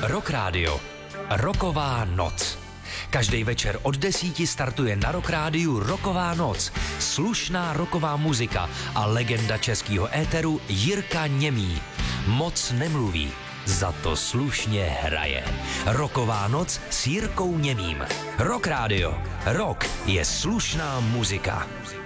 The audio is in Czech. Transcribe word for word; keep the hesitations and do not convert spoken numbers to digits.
Rock Radio. Rocková noc. Každý večer od desíti startuje na Rock Rádiu Rocková noc. Slušná rocková muzika a legenda českého éteru Jirka Němý. Moc nemluví, za to slušně hraje. Rocková noc s Jirkou Němým. Rock Radio. Rock je slušná muzika.